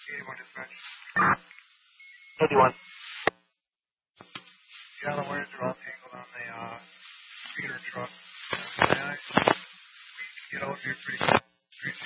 81 dispatch. 51. Yeah, the wires are all tangled on the computer truck. May I? We can get out here pretty quick.